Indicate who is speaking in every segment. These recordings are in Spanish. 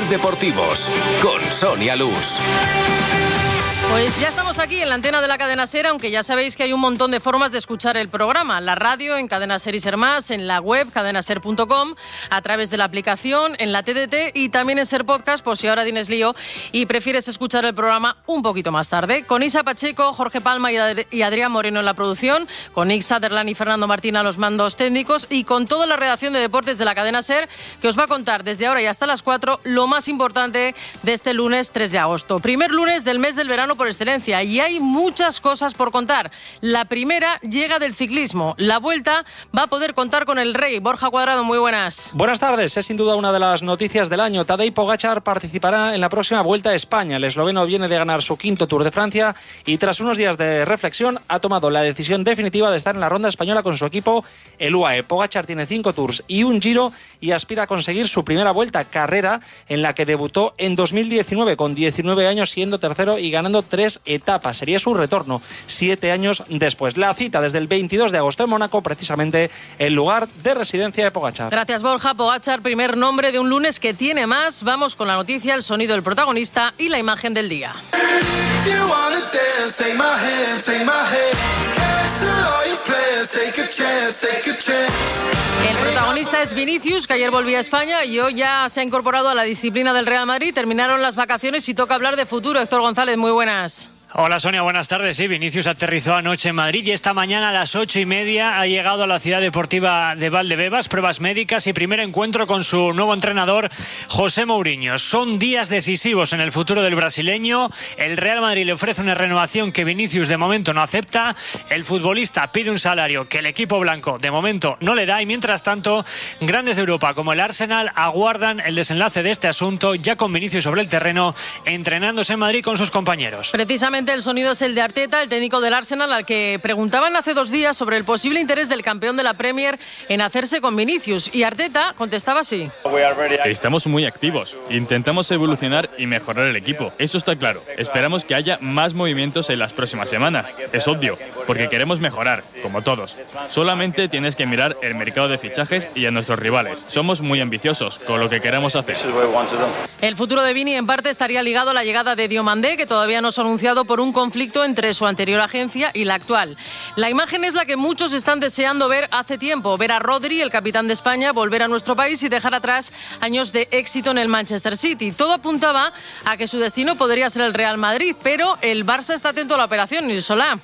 Speaker 1: Deportivos con Sonia Luz.
Speaker 2: Pues ya estamos aquí en la antena de la cadena SER, aunque ya sabéis que hay un montón de formas de escuchar el programa. La radio, en Cadena SER y SER Más, en la web cadenaser.com, a través de la aplicación, en la TDT y también en SER Podcast, por si ahora tienes lío y prefieres escuchar el programa un poquito más tarde. Con Isa Pacheco, Jorge Palma y Adrián Moreno en la producción, con Nick Sutherland y Fernando Martín a los mandos técnicos y con toda la redacción de deportes de la cadena SER, que os va a contar desde ahora y hasta las 4 lo más importante de este lunes 3 de agosto. Primer lunes del mes del verano por excelencia, y hay muchas cosas por contar. La primera llega del ciclismo. La Vuelta va a poder contar con el Rey. Borja Cuadrado, muy buenas.
Speaker 3: Buenas tardes. Es sin duda una de las noticias del año. Tadej Pogačar participará en la próxima Vuelta a España. El esloveno viene de ganar su quinto Tour de Francia y tras unos días de reflexión ha tomado la decisión definitiva de estar en la ronda española con su equipo, el UAE. Pogačar tiene 5 Tours y un Giro y aspira a conseguir su primera Vuelta, carrera en la que debutó en 2019 con 19 años, siendo tercero y ganando 3 etapas. Sería su retorno 7 años después. La cita desde el 22 de agosto en Mónaco, precisamente el lugar de residencia de Pogačar.
Speaker 2: Gracias, Borja. Pogačar, primer nombre de un lunes que tiene más. Vamos con la noticia, el sonido del protagonista y la imagen del día. El protagonista es Vinicius, que ayer volvió a España y hoy ya se ha incorporado a la disciplina del Real Madrid. Terminaron las vacaciones y toca hablar de futuro. Héctor González, muy buenas.
Speaker 4: Hola Sonia, buenas tardes. Sí, Vinicius aterrizó anoche en Madrid y esta mañana a las 8:30 ha llegado a la ciudad deportiva de Valdebebas, pruebas médicas y primer encuentro con su nuevo entrenador, José Mourinho. Son días decisivos en el futuro del brasileño. El Real Madrid le ofrece una renovación que Vinicius de momento no acepta. El futbolista pide un salario que el equipo blanco de momento no le da y mientras tanto, grandes de Europa como el Arsenal aguardan el desenlace de este asunto, ya con Vinicius sobre el terreno, entrenándose en Madrid con sus compañeros.
Speaker 2: Precisamente el sonido es el de Arteta, el técnico del Arsenal, al que preguntaban hace 2 días sobre el posible interés del campeón de la Premier en hacerse con Vinicius. Y Arteta contestaba así.
Speaker 5: Estamos muy activos. Intentamos evolucionar y mejorar el equipo. Eso está claro. Esperamos que haya más movimientos en las próximas semanas. Es obvio, porque queremos mejorar, como todos. Solamente tienes que mirar el mercado de fichajes y a nuestros rivales. Somos muy ambiciosos con lo que queremos hacer.
Speaker 2: El futuro de Vini en parte estaría ligado a la llegada de Diomandé, que todavía no se ha anunciado por un conflicto entre su anterior agencia y la actual. La imagen es la que muchos están deseando ver hace tiempo, ver a Rodri, el capitán de España, volver a nuestro país y dejar atrás años de éxito en el Manchester City. Todo apuntaba a que su destino podría ser el Real Madrid, pero el Barça está atento a la operación. Nil Solá.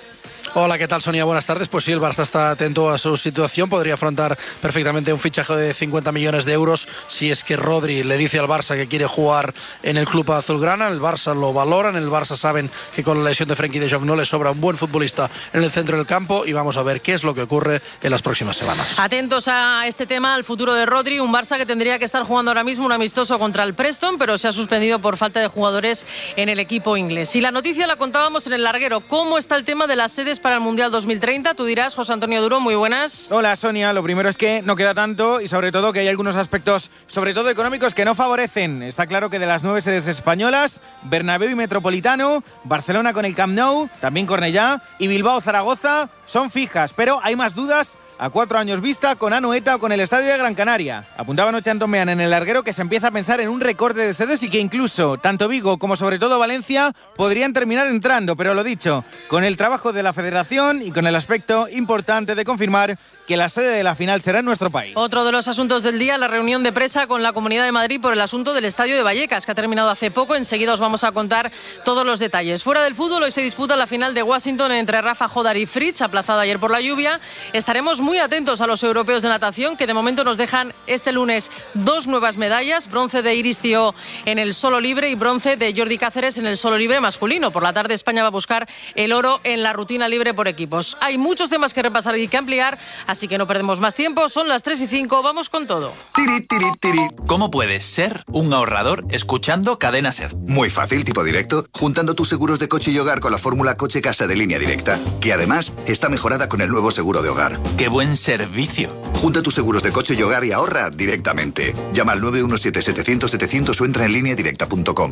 Speaker 6: Hola, ¿qué tal, Sonia? Buenas tardes. Pues sí, el Barça está atento a su situación. Podría afrontar perfectamente un fichaje de 50 millones de euros si es que Rodri le dice al Barça que quiere jugar en el club azulgrana. El Barça lo valoran. El Barça saben que con la lesión de Frenkie de Jong no le sobra un buen futbolista en el centro del campo y vamos a ver qué es lo que ocurre en las próximas semanas.
Speaker 2: Atentos a este tema, al futuro de Rodri. Un Barça que tendría que estar jugando ahora mismo un amistoso contra el Preston, pero se ha suspendido por falta de jugadores en el equipo inglés. Y la noticia la contábamos en el larguero. ¿Cómo está el tema de las sedes para el Mundial 2030? Tú dirás, José Antonio Duro, muy buenas.
Speaker 7: Hola, Sonia. Lo primero es que no queda tanto y sobre todo que hay algunos aspectos, sobre todo económicos, que no favorecen. Está claro que de las 9 sedes españolas, Bernabéu y Metropolitano, Barcelona con el Camp Nou, también Cornellá y Bilbao-Zaragoza son fijas, pero hay más dudas a 4 años vista con Anoeta o con el Estadio de Gran Canaria. Apuntaba anoche Antón Meán en el larguero que se empieza a pensar en un recorte de sedes y que incluso tanto Vigo como sobre todo Valencia podrían terminar entrando, pero lo dicho, con el trabajo de la Federación y con el aspecto importante de confirmar que la sede de la final será en nuestro país.
Speaker 2: Otro de los asuntos del día, la reunión de presa con la Comunidad de Madrid por el asunto del Estadio de Vallecas, que ha terminado hace poco. Enseguida os vamos a contar todos los detalles. Fuera del fútbol, hoy se disputa la final de Washington entre Rafa Jodar y Fritz, aplazada ayer por la lluvia. Estaremos muy atentos a los europeos de natación, que de momento nos dejan este lunes 2 nuevas medallas, bronce de Iris Thiault en el solo libre y bronce de Jordi Cáceres en el solo libre masculino. Por la tarde España va a buscar el oro en la rutina libre por equipos. Hay muchos temas que repasar y que ampliar, así que no perdemos más tiempo. Son las 3:05, vamos con todo.
Speaker 8: Tiri, tiri, tiri. ¿Cómo puedes ser un ahorrador escuchando Cadena SER?
Speaker 9: Muy fácil, tipo directo, juntando tus seguros de coche y hogar con la fórmula Coche Casa de Línea Directa, que además está mejorada con el nuevo seguro de hogar.
Speaker 8: ¡Qué buen servicio!
Speaker 9: Junta tus seguros de coche y hogar y ahorra directamente. Llama al 917-700-700 o entra en lineadirecta.com.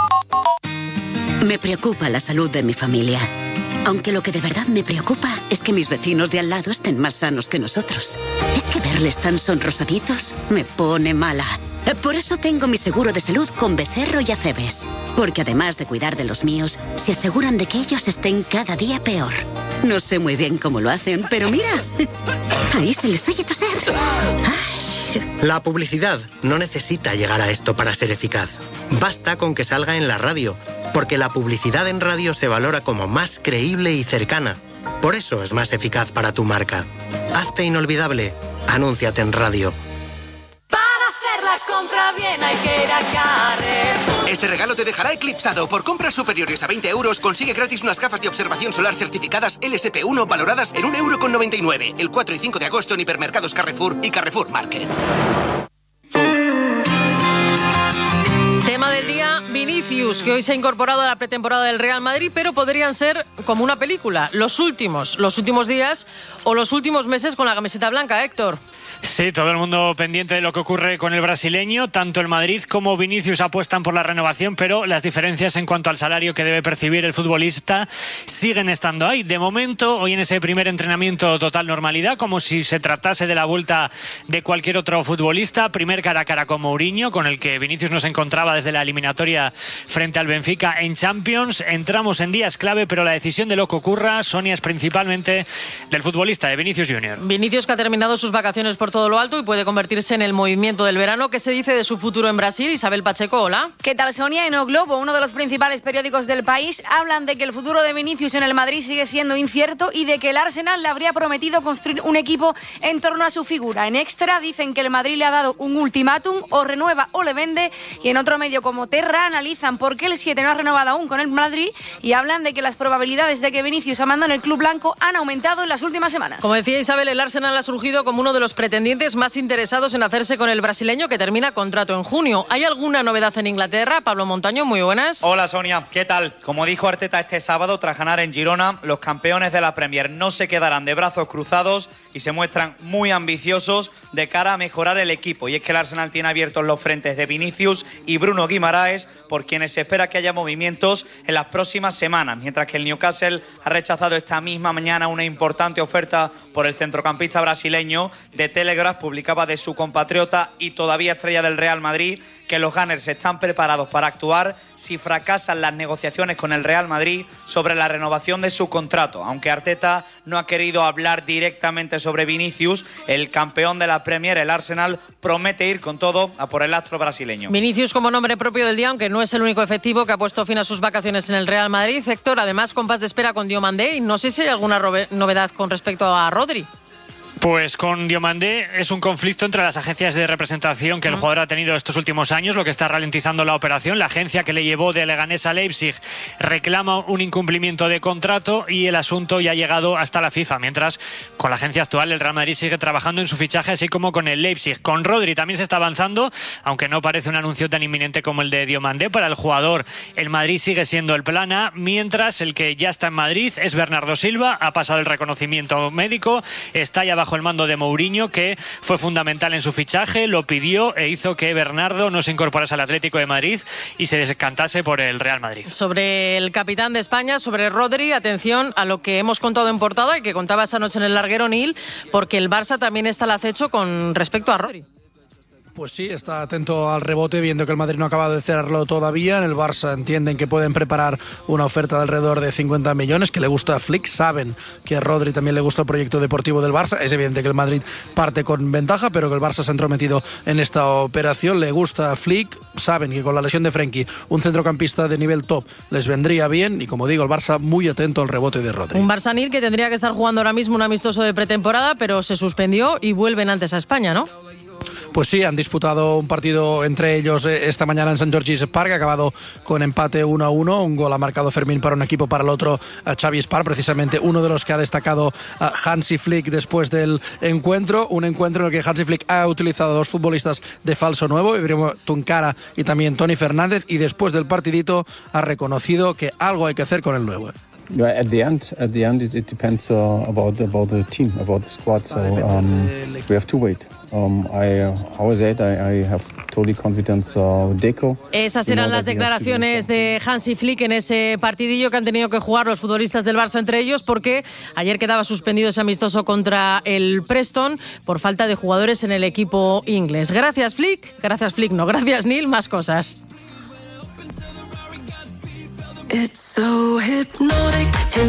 Speaker 10: Me preocupa la salud de mi familia. Aunque lo que de verdad me preocupa es que mis vecinos de al lado estén más sanos que nosotros. Es que verles tan sonrosaditos me pone mala. Por eso tengo mi seguro de salud con Becerro y Acebes. Porque además de cuidar de los míos, se aseguran de que ellos estén cada día peor. No sé muy bien cómo lo hacen, pero mira, ahí se les oye toser.
Speaker 11: La publicidad no necesita llegar a esto para ser eficaz. Basta con que salga en la radio, porque la publicidad en radio se valora como más creíble y cercana. Por eso es más eficaz para tu marca. Hazte inolvidable. Anúnciate en radio.
Speaker 12: Compra bien, hay que ir a Carrefour.
Speaker 13: Este regalo te dejará eclipsado. Por compras superiores a 20 euros, consigue gratis unas gafas de observación solar certificadas LSP1 valoradas en 1,99 €. El 4 y 5 de agosto en hipermercados Carrefour y Carrefour Market.
Speaker 2: Tema del día, Vinicius, que hoy se ha incorporado a la pretemporada del Real Madrid, pero podrían ser como una película, los últimos días o los últimos meses con la camiseta blanca, Héctor.
Speaker 4: Sí, todo el mundo pendiente de lo que ocurre con el brasileño. Tanto el Madrid como Vinicius apuestan por la renovación, pero las diferencias en cuanto al salario que debe percibir el futbolista siguen estando ahí. De momento, hoy en ese primer entrenamiento, total normalidad, como si se tratase de la vuelta de cualquier otro futbolista. Primer cara a cara con Mourinho, con el que Vinicius no se encontraba desde la eliminatoria frente al Benfica en Champions. Entramos en días clave, pero la decisión de lo que ocurra, Sonia, es principalmente del futbolista, de Vinicius Junior.
Speaker 2: Vinicius, que ha terminado sus vacaciones por todo lo alto y puede convertirse en el movimiento del verano. ¿Qué se dice de su futuro en Brasil? Isabel Pacheco, hola.
Speaker 14: ¿Qué tal, Sonia? En O Globo, uno de los principales periódicos del país, hablan de que el futuro de Vinicius en el Madrid sigue siendo incierto y de que el Arsenal le habría prometido construir un equipo en torno a su figura. En Extra dicen que el Madrid le ha dado un ultimátum, o renueva o le vende, y en otro medio como Terra analizan por qué el 7 no ha renovado aún con el Madrid y hablan de que las probabilidades de que Vinicius abandone el club blanco han aumentado en las últimas semanas.
Speaker 2: Como decía Isabel, el Arsenal ha surgido como uno de los pretendientes más interesados en hacerse con el brasileño, que termina contrato en junio. ¿Hay alguna novedad en Inglaterra? Pablo Montaño, muy buenas.
Speaker 15: Hola, Sonia, ¿qué tal? Como dijo Arteta este sábado tras ganar en Girona, los campeones de la Premier no se quedarán de brazos cruzados y se muestran muy ambiciosos de cara a mejorar el equipo. Y es que el Arsenal tiene abiertos los frentes de Vinicius y Bruno Guimaraes, por quienes se espera que haya movimientos en las próximas semanas, mientras que el Newcastle ha rechazado esta misma mañana una importante oferta por el centrocampista brasileño. De Telegraph publicaba de su compatriota y todavía estrella del Real Madrid que los Gunners están preparados para actuar si fracasan las negociaciones con el Real Madrid sobre la renovación de su contrato. Aunque Arteta no ha querido hablar directamente sobre Vinicius, el campeón de la Premier, el Arsenal, promete ir con todo a por el astro brasileño.
Speaker 2: Vinicius como nombre propio del día, aunque no es el único efectivo que ha puesto fin a sus vacaciones en el Real Madrid. Héctor, además, compás de espera con Diomandé, y no sé si hay alguna novedad con respecto a Rodri.
Speaker 4: Pues con Diomandé es un conflicto entre las agencias de representación que el jugador ha tenido estos últimos años, lo que está ralentizando la operación. La agencia que le llevó de Leganés a Leipzig reclama un incumplimiento de contrato y el asunto ya ha llegado hasta la FIFA, mientras con la agencia actual el Real Madrid sigue trabajando en su fichaje, así como con el Leipzig. Con Rodri también se está avanzando, aunque no parece un anuncio tan inminente como el de Diomandé. Para el jugador, el Madrid sigue siendo el plan A, mientras el que ya está en Madrid es Bernardo Silva. Ha pasado el reconocimiento médico, está ya bajo el mando de Mourinho, que fue fundamental en su fichaje, lo pidió e hizo que Bernardo no se incorporase al Atlético de Madrid y se descantase por el Real Madrid.
Speaker 2: Sobre el capitán de España, sobre Rodri, atención a lo que hemos contado en portada y que contaba esa noche en el larguero Nil, porque el Barça también está al acecho con respecto a Rodri.
Speaker 6: Pues sí, está atento al rebote, viendo que el Madrid no ha acabado de cerrarlo todavía. En el Barça entienden que pueden preparar una oferta de alrededor de 50 millones, que le gusta a Flick. Saben que a Rodri también le gusta el proyecto deportivo del Barça. Es evidente que el Madrid parte con ventaja, pero que el Barça se ha entrometido en esta operación. Le gusta a Flick. Saben que con la lesión de Frenkie, un centrocampista de nivel top les vendría bien. Y como digo, el Barça muy atento al rebote de Rodri.
Speaker 2: Un Barça Nil que tendría que estar jugando ahora mismo un amistoso de pretemporada, pero se suspendió y vuelven antes a España, ¿no?
Speaker 6: Pues sí, han disputado un partido entre ellos esta mañana en St. George's Park, ha acabado con empate 1-1, un gol ha marcado Fermín para un equipo, para el otro a Xavi Espar, precisamente uno de los que ha destacado a Hansi Flick después del encuentro, un encuentro en el que Hansi Flick ha utilizado a dos futbolistas de falso nuevo, Ibrahimovic Tunkara y también Toni Fernández, y después del partidito ha reconocido que algo hay que hacer con el nuevo.
Speaker 16: At the end, it depends about the team, about the squad. So we have to wait. I have totally confidence Deco.
Speaker 2: Esas eran las declaraciones de Hansi Flick en ese partidillo que han tenido que jugar los futbolistas del Barça entre ellos, porque ayer quedaba suspendido ese amistoso contra el Preston por falta de jugadores en el equipo inglés. Gracias Flick, no, gracias Neil, más cosas.
Speaker 12: It's so hypnotic,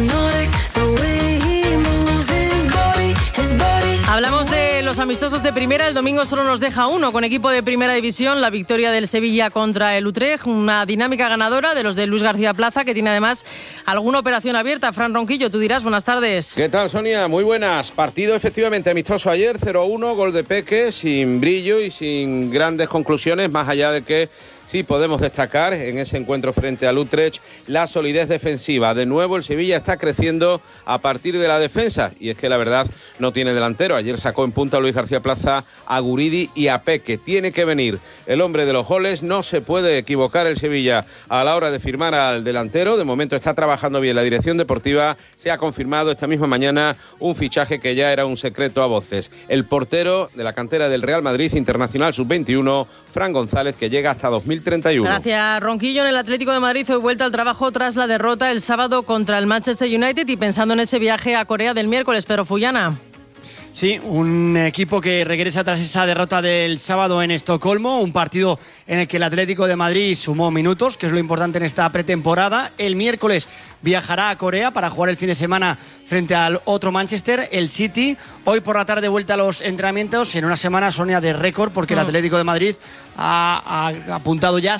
Speaker 12: the way he moves his body.
Speaker 2: Hablamos de los amistosos de primera. El domingo solo nos deja uno con equipo de primera división, la victoria del Sevilla contra el Utrecht, una dinámica ganadora de los de Luis García Plaza, que tiene además alguna operación abierta. Fran Ronquillo, tú dirás, buenas tardes.
Speaker 17: ¿Qué tal, Sonia? Muy buenas. Partido efectivamente amistoso ayer, 0-1, gol de Peque, sin brillo y sin grandes conclusiones, más allá de que sí podemos destacar en ese encuentro frente al Utrecht la solidez defensiva. De nuevo el Sevilla está creciendo a partir de la defensa, y es que la verdad no tiene delantero. Ayer sacó en punta a Luis García Plaza, a Guridi y a Peque. Tiene que venir el hombre de los goles, no se puede equivocar el Sevilla a la hora de firmar al delantero. De momento está trabajando bien la dirección deportiva. Se ha confirmado esta misma mañana un fichaje que ya era un secreto a voces. El portero de la cantera del Real Madrid, internacional sub-21, Fran González, que llega hasta 2031.
Speaker 2: Gracias, Ronquillo. En el Atlético de Madrid hoy vuelta al trabajo tras la derrota el sábado contra el Manchester United y pensando en ese viaje a Corea del miércoles. Pedro Fullana.
Speaker 18: Sí, un equipo que regresa tras esa derrota del sábado en Estocolmo, un partido en el que el Atlético de Madrid sumó minutos, que es lo importante en esta pretemporada. El miércoles viajará a Corea para jugar el fin de semana frente al otro Manchester, el City. Hoy por la tarde vuelta a los entrenamientos en una semana, Sonia, de récord, porque el Atlético de Madrid ha apuntado ya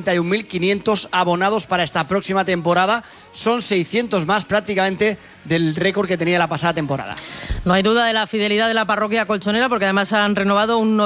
Speaker 18: 61.500 abonados para esta próxima temporada. Son 600 más prácticamente del récord que tenía la pasada temporada.
Speaker 2: No hay duda de la fidelidad de la parroquia colchonera, porque además han renovado un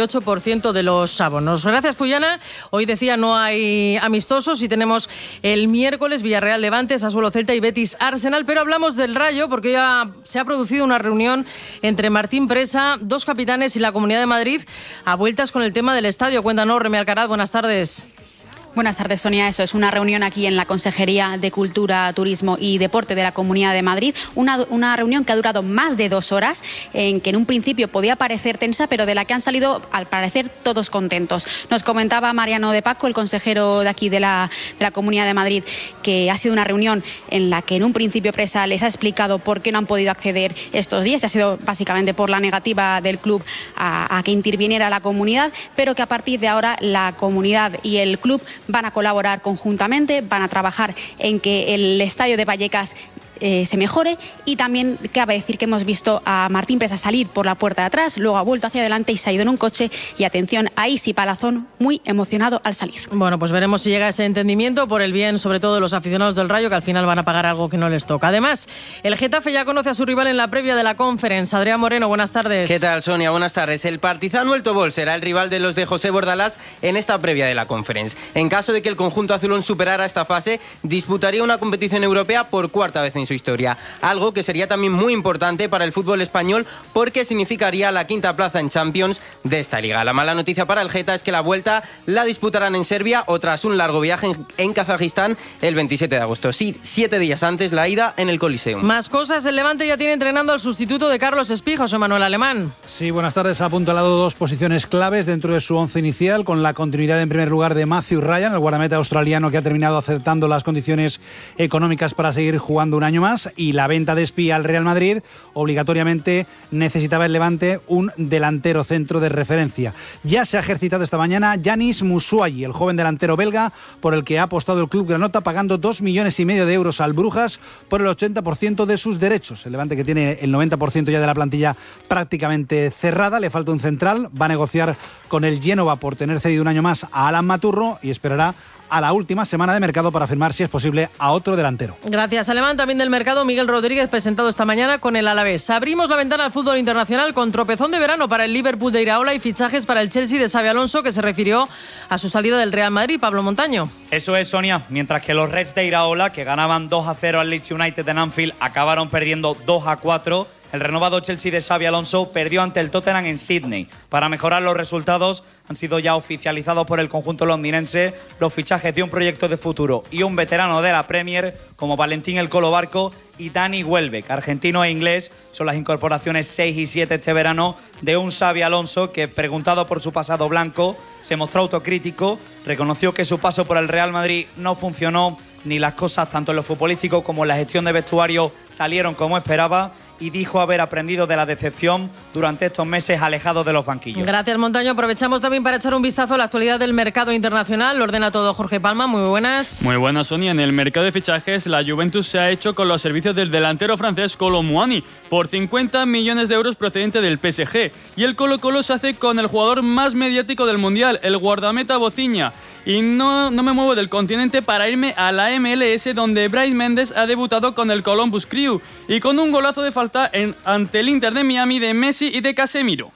Speaker 2: 98% de los abonos. Gracias, Fullana. Hoy decía no hay amistosos y tenemos el miércoles Villarreal-Levante, Sassuolo-Celta y Betis-Arsenal, pero hablamos del Rayo porque ya se ha producido una reunión entre Martín Presa, dos capitanes y la Comunidad de Madrid a vueltas con el tema del estadio. Cuéntanos, Remi Alcaraz, buenas tardes.
Speaker 19: Buenas tardes, Sonia. Eso es una reunión aquí en la Consejería de Cultura, Turismo y Deporte de la Comunidad de Madrid. Una reunión que ha durado más de 2 horas, en que en un principio podía parecer tensa, pero de la que han salido, al parecer, todos contentos. Nos comentaba Mariano de Paco, el consejero de aquí de la Comunidad de Madrid, que ha sido una reunión en la que en un principio Presa les ha explicado por qué no han podido acceder estos días. Ha sido básicamente por la negativa del club a que interviniera la comunidad, pero que a partir de ahora la comunidad y el club van a colaborar conjuntamente, van a trabajar en que el estadio de Vallecas se mejore. Y también cabe decir que hemos visto a Martín Presa salir por la puerta de atrás, luego ha vuelto hacia adelante y se ha ido en un coche. Y atención a Isi Palazón, muy emocionado al salir.
Speaker 2: Bueno, pues veremos si llega ese entendimiento por el bien, sobre todo de los aficionados del Rayo, que al final van a pagar algo que no les toca. Además, el Getafe ya conoce a su rival en la previa de la Conference. Adrián Moreno, buenas tardes.
Speaker 20: ¿Qué tal, Sonia? Buenas tardes. El Partizan El Tobol será el rival de los de José Bordalás en esta previa de la Conference. En caso de que el conjunto azulón superara esta fase, disputaría una competición europea por 4ª vez en su historia. Algo que sería también muy importante para el fútbol español, porque significaría la 5ª plaza en Champions de esta liga. La mala noticia para el Geta es que la vuelta la disputarán en Serbia o tras un largo viaje en Kazajistán el 27 de agosto. Sí, 7 días antes la ida en el Coliseum.
Speaker 2: Más cosas, el Levante ya tiene entrenando al sustituto de Carlos Espí, José Manuel Alemán.
Speaker 21: Sí, buenas tardes. Ha apuntalado 2 posiciones claves dentro de su 11 inicial, con la continuidad en primer lugar de Matthew Ryan, el guardameta australiano que ha terminado aceptando las condiciones económicas para seguir jugando un año más, y la venta de Espí al Real Madrid. Obligatoriamente necesitaba el Levante un delantero centro de referencia. Ya se ha ejercitado esta mañana Yanis Musuayi, el joven delantero belga, por el que ha apostado el club granota, pagando 2,5 millones de euros al Brujas por el 80% de sus derechos. El Levante, que tiene el 90% ya de la plantilla prácticamente cerrada, le falta un central, va a negociar con el Génova por tener cedido un año más a Alan Maturro y esperará a la última semana de mercado para firmar, si es posible, a otro delantero.
Speaker 2: Gracias, Alemán. También del mercado, Miguel Rodríguez, presentado esta mañana con el Alavés. Abrimos la ventana al fútbol internacional con tropezón de verano para el Liverpool de Iraola y fichajes para el Chelsea de Xabi Alonso, que se refirió a su salida del Real Madrid. Pablo Montaño.
Speaker 15: Eso es, Sonia. Mientras que los Reds de Iraola, que ganaban 2-0 al Leeds United en Anfield, acabaron perdiendo 2-4 El renovado Chelsea de Xabi Alonso perdió ante el Tottenham en Sydney. Para mejorar los resultados han sido ya oficializados por el conjunto londinense los fichajes de un proyecto de futuro y un veterano de la Premier como Valentín El Colo Barco y Dani Welbeck, argentino e inglés. Son las incorporaciones 6 y 7 este verano de un Xabi Alonso que, preguntado por su pasado blanco, se mostró autocrítico, reconoció que su paso por el Real Madrid no funcionó, ni las cosas tanto en lo futbolístico como en la gestión de vestuario salieron como esperaba, y dijo haber aprendido de la decepción durante estos meses alejado de los banquillos.
Speaker 2: Gracias, Montaño. Aprovechamos también para echar un vistazo a la actualidad del mercado internacional. Lo ordena todo Jorge Palma. Muy buenas.
Speaker 5: Muy buenas, Sonia. En el mercado de fichajes, la Juventus se ha hecho con los servicios del delantero francés Kolo Muani por 50 millones de euros procedente del PSG. Y el Colo-Colo se hace con el jugador más mediático del Mundial, el guardameta Boziña. Y no me muevo del continente para irme a la MLS, donde Brais Méndez ha debutado con el Columbus Crew y con un golazo de falta ante el Inter de Miami de Messi y de Casemiro.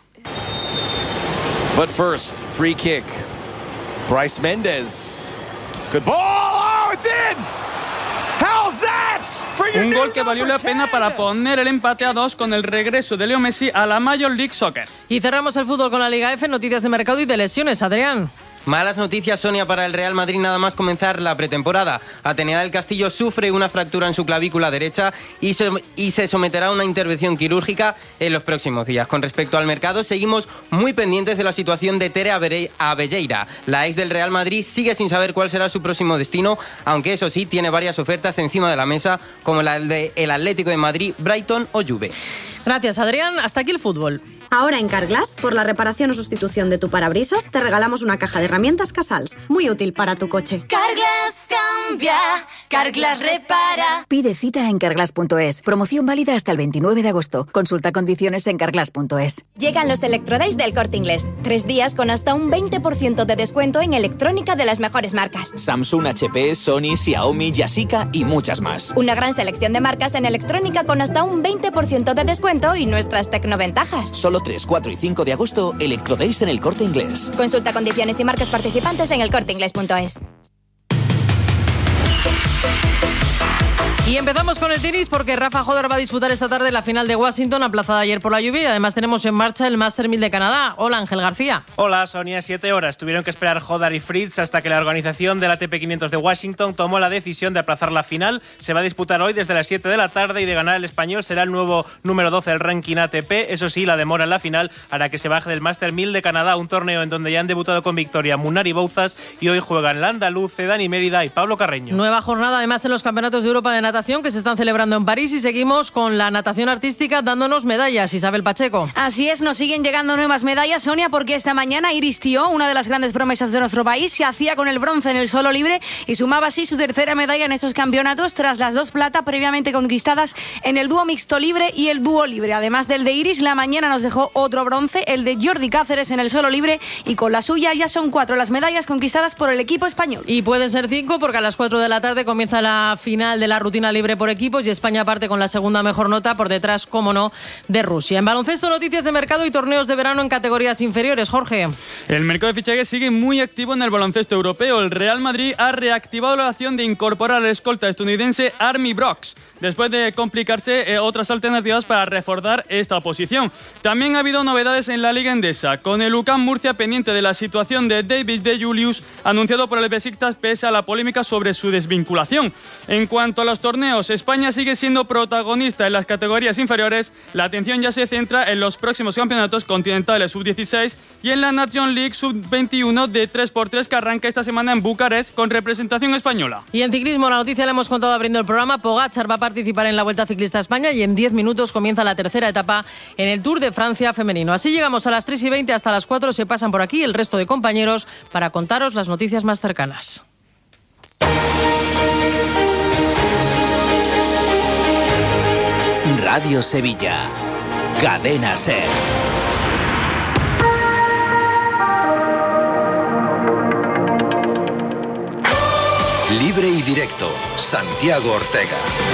Speaker 1: But first, free kick. Brais Méndez. Good ball. Oh, it's in. How's that?
Speaker 5: Un gol que valió la pena para poner el empate a 2 con el regreso de Leo Messi a la Major League Soccer.
Speaker 2: Y cerramos el fútbol con la Liga F, noticias de mercado y de lesiones. Adrián.
Speaker 20: Malas noticias, Sonia, para el Real Madrid nada más comenzar la pretemporada. Atenea del Castillo sufre una fractura en su clavícula derecha y se someterá a una intervención quirúrgica en los próximos días. Con respecto al mercado, seguimos muy pendientes de la situación de Tere Abelleira. La ex del Real Madrid sigue sin saber cuál será su próximo destino, aunque eso sí, tiene varias ofertas encima de la mesa, como la del Atlético de Madrid, Brighton o Juve.
Speaker 2: Gracias, Adrián. Hasta aquí el fútbol.
Speaker 22: Ahora en Carglass, por la reparación o sustitución de tu parabrisas, te regalamos una caja de herramientas Casals, muy útil para tu coche.
Speaker 12: Carglass cambia, Carglass repara.
Speaker 23: Pide cita en carglass.es. Promoción válida hasta el 29 de agosto. Consulta condiciones en carglass.es.
Speaker 24: Llegan los Electrodays del Corte Inglés. 3 días con hasta un 20% de descuento en electrónica de las mejores marcas.
Speaker 25: Samsung, HP, Sony, Xiaomi, Yashica y muchas más.
Speaker 24: Una gran selección de marcas en electrónica con hasta un 20% de descuento y nuestras tecnoventajas.
Speaker 25: Solo 3, 4 y 5 de agosto, Electrodays en el Corte Inglés.
Speaker 24: Consulta condiciones y marcas participantes en elcorteinglés.es.
Speaker 2: Y empezamos con el tenis porque Rafa Jodar va a disputar esta tarde la final de Washington, aplazada ayer por la lluvia, y además tenemos en marcha el Master 1000 de Canadá. Hola, Ángel García.
Speaker 26: Hola, Sonia. 7 horas tuvieron que esperar Jodar y Fritz hasta que la organización del ATP 500 de Washington tomó la decisión de aplazar la final. Se va a disputar hoy desde las 7 de la tarde y de ganar el español será el nuevo número 12 del ranking ATP. Eso sí, la demora en la final hará que se baje del Master 1000 de Canadá, un torneo en donde ya han debutado con victoria Munar y Bouzas, y hoy juegan la andaluz, Dani Mérida y Pablo Carreño.
Speaker 2: Nueva jornada además en los campeonatos de Europa de natación que se están celebrando en París, y seguimos con la natación artística dándonos medallas. Isabel Pacheco.
Speaker 14: Así es, nos siguen llegando nuevas medallas, Sonia, porque esta mañana Iris Tió, una de las grandes promesas de nuestro país, se hacía con el bronce en el solo libre y sumaba así su tercera medalla en estos campeonatos tras las 2 plata previamente conquistadas en el dúo mixto libre y el dúo libre. Además del de Iris, la mañana nos dejó otro bronce, el de Jordi Cáceres en el solo libre, y con la suya ya son 4 las medallas conquistadas por el equipo español.
Speaker 2: Y pueden ser 5 porque a las 4 de la tarde comienza la final de la rutina libre por equipos y España parte con la segunda mejor nota, por detrás, como no, de Rusia. En baloncesto, noticias de mercado y torneos de verano en categorías inferiores. Jorge.
Speaker 5: El mercado de fichajes sigue muy activo en el baloncesto europeo. El Real Madrid ha reactivado la acción de incorporar al escolta estadounidense Army Brooks, después de complicarse otras alternativas para reforzar esta posición. También ha habido novedades en la Liga Endesa, con el UCAM Murcia pendiente de la situación de David De Julius, anunciado por el Besiktas pese a la polémica sobre su desvinculación. En cuanto a los torneos, España sigue siendo protagonista en las categorías inferiores. La atención ya se centra en los próximos campeonatos continentales sub-16 y en la Nation League sub-21 de 3x3 que arranca esta semana en Bucarest con representación española.
Speaker 2: Y en ciclismo, la noticia la hemos contado abriendo el programa. Pogačar va a participar en la Vuelta Ciclista a España y en 10 minutos comienza la tercera etapa en el Tour de Francia femenino. Así llegamos a las 3:20, hasta las 4 se pasan por aquí el resto de compañeros para contaros las noticias más cercanas.
Speaker 25: Radio Sevilla, Cadena SER.
Speaker 9: Libre y directo, Santiago Ortega.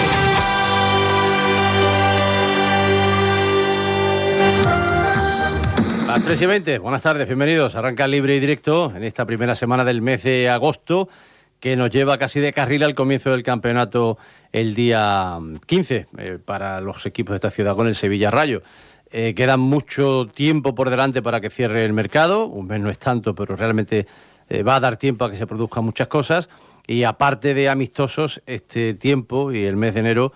Speaker 27: Las 3:20, buenas tardes, bienvenidos. Arranca Libre y Directo en esta primera semana del mes de agosto,
Speaker 3: que nos lleva casi de carril al comienzo del campeonato el día 15 para los equipos de esta ciudad con el Sevilla Rayo. Queda mucho tiempo por delante para que cierre el mercado, un mes no es tanto, pero realmente va a dar tiempo a que se produzcan muchas cosas, y aparte de amistosos, este tiempo y el mes de enero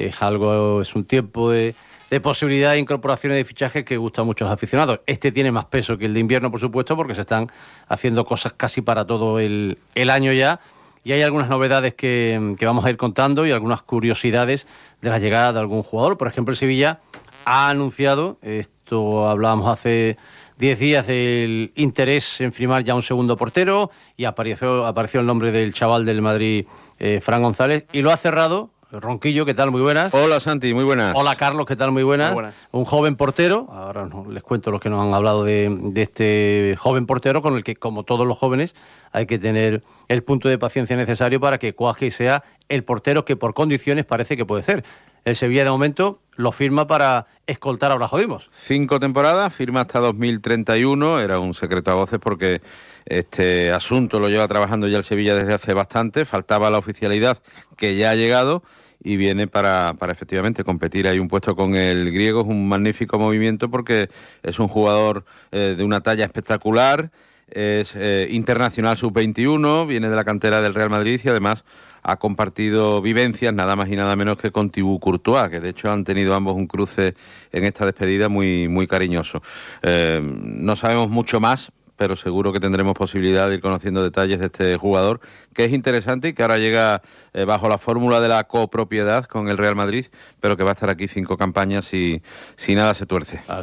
Speaker 3: es un tiempo de posibilidad de incorporaciones de fichajes que gusta mucho a los aficionados. Este tiene más peso que el de invierno, por supuesto, porque se están haciendo cosas casi para todo el año ya, y hay algunas novedades que vamos a ir contando y algunas curiosidades de la llegada de algún jugador. Por ejemplo, el Sevilla ha anunciado, esto hablábamos hace 10 días, del interés en firmar ya un segundo portero, y apareció el nombre del chaval del Madrid, Fran González, y lo ha cerrado Ronquillo. ¿Qué tal? Muy buenas.
Speaker 17: Hola Santi, muy buenas.
Speaker 3: Hola Carlos, ¿qué tal? Muy buenas.
Speaker 17: Muy buenas.
Speaker 3: Un joven portero, ahora les cuento los que nos han hablado de este joven portero, con el que, como todos los jóvenes, hay que tener el punto de paciencia necesario para que cuaje y sea el portero que por condiciones parece que puede ser. El Sevilla de momento lo firma para escoltar a Blajodimos.
Speaker 17: 5 temporadas, firma hasta 2031, era un secreto a voces porque este asunto lo lleva trabajando ya el Sevilla desde hace bastante, faltaba la oficialidad que ya ha llegado y viene para efectivamente competir. Hay un puesto con el griego, es un magnífico movimiento porque es un jugador de una talla espectacular, es internacional sub-21, viene de la cantera del Real Madrid y además ha compartido vivencias nada más y nada menos que con Thibaut Courtois, que de hecho han tenido ambos un cruce en esta despedida muy, muy cariñoso. No sabemos mucho más, pero seguro que tendremos posibilidad de ir conociendo detalles de este jugador, que es interesante y que ahora llega bajo la fórmula de la copropiedad con el Real Madrid, pero que va a estar aquí 5 campañas y si nada se tuerce.
Speaker 3: Al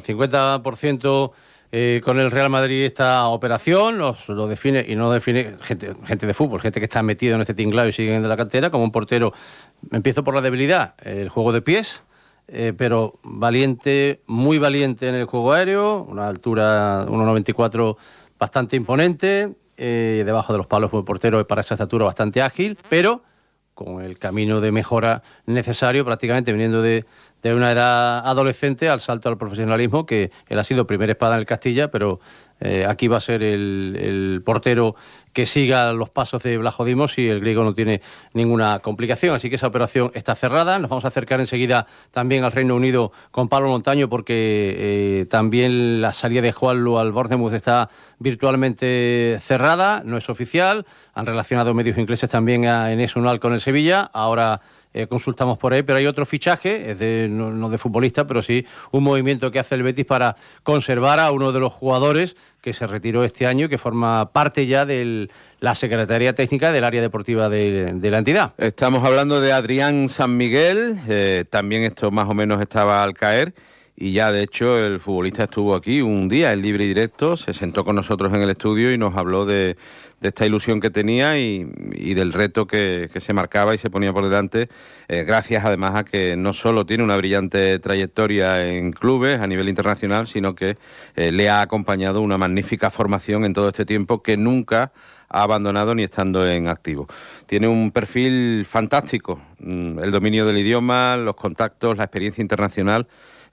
Speaker 3: 50% con el Real Madrid esta operación lo define, y no define gente de fútbol, gente que está metido en este tinglado y siguen de la cantera, como un portero. Empiezo por la debilidad, el juego de pies, pero valiente, muy valiente en el juego aéreo, una altura 1,94 bastante imponente, debajo de los palos como portero para esa estatura bastante ágil, pero con el camino de mejora necesario, prácticamente viniendo de una edad adolescente al salto al profesionalismo, que él ha sido primera espada en el Castilla, pero aquí va a ser el portero que siga los pasos de Blajodimos y el griego no tiene ninguna complicación, así que esa operación está cerrada. Nos vamos a acercar enseguida también al Reino Unido con Pablo Montaño, porque también la salida de Juanlu al Bournemouth está virtualmente cerrada, no es oficial. Han relacionado medios ingleses también a Enes Unal con el Sevilla, ahora consultamos por ahí, pero hay otro fichaje, no de futbolista, pero sí un movimiento que hace el Betis para conservar a uno de los jugadores que se retiró este año y que forma parte ya de la Secretaría Técnica del área deportiva de la entidad.
Speaker 17: Estamos hablando de Adrián San Miguel, también esto más o menos estaba al caer. Y ya, de hecho, el futbolista estuvo aquí un día en libre y directo, se sentó con nosotros en el estudio y nos habló de esta ilusión que tenía y del reto que se marcaba y se ponía por delante, gracias además a que no solo tiene una brillante trayectoria en clubes a nivel internacional, sino que le ha acompañado una magnífica formación en todo este tiempo que nunca ha abandonado ni estando en activo. Tiene un perfil fantástico, el dominio del idioma, los contactos, la experiencia internacional,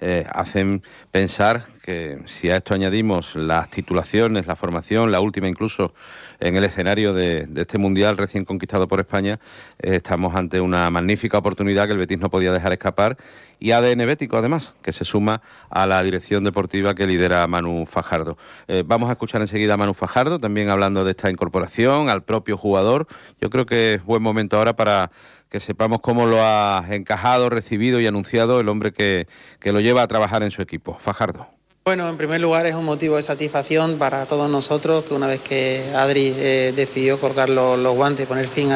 Speaker 17: hacen pensar que si a esto añadimos las titulaciones, la formación, la última incluso en el escenario de este Mundial recién conquistado por España, estamos ante una magnífica oportunidad que el Betis no podía dejar escapar, y ADN bético además, que se suma a la dirección deportiva que lidera Manu Fajardo. Vamos a escuchar enseguida a Manu Fajardo también hablando de esta incorporación, al propio jugador. Yo creo que es buen momento ahora para que sepamos cómo lo ha encajado, recibido y anunciado el hombre que lo lleva a trabajar en su equipo. Fajardo.
Speaker 7: Bueno, en primer lugar es un motivo de satisfacción para todos nosotros que una vez que Adri decidió colgar los guantes y poner fin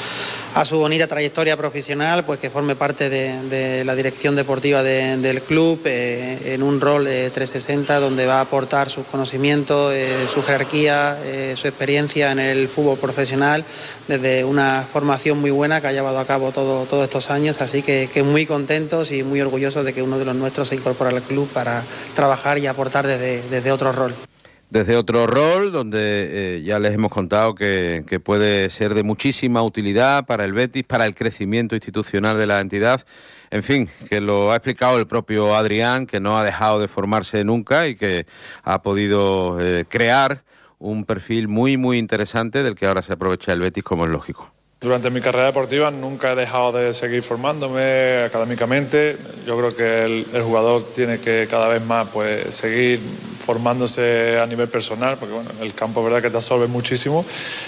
Speaker 7: a su bonita trayectoria profesional, pues que forme parte de la dirección deportiva del club en un rol de 360 donde va a aportar sus conocimientos, su jerarquía, su experiencia en el fútbol profesional desde una formación muy buena que ha llevado a cabo todos estos años, así que muy contentos y muy orgullosos de que uno de los nuestros se incorpora al club para trabajar y aportar desde otro rol.
Speaker 17: Desde otro rol, donde ya les hemos contado que puede ser de muchísima utilidad para el Betis, para el crecimiento institucional de la entidad. En fin, que lo ha explicado el propio Adrián, que no ha dejado de formarse nunca y que ha podido crear un perfil muy, muy interesante del que ahora se aprovecha el Betis, como es lógico.
Speaker 4: Durante mi carrera deportiva nunca he dejado de seguir formándome académicamente. Yo creo que el jugador tiene que cada vez más pues seguir formándose a nivel personal, porque bueno, el campo es verdad que te absorbe muchísimo,